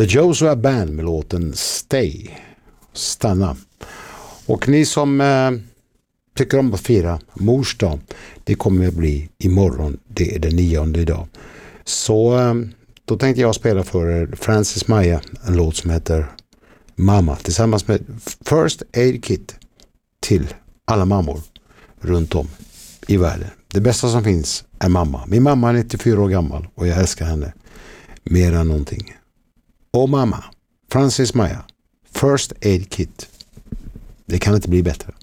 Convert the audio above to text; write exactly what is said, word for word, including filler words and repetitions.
The Joshua Band med låten Stay. Stanna. Och ni som eh, tycker om att fira mors dag, det kommer att bli imorgon. Det är den nionde idag. Så eh, då tänkte jag spela för Francis Maya en låt som heter Mamma tillsammans med First Aid Kit till alla mammor runt om i världen. Det bästa som finns är mamma. Min mamma är nittiofyra år gammal och jag älskar henne mer än någonting. Och mamma, Francis Maya, First Aid Kit. Det kan inte bli bättre.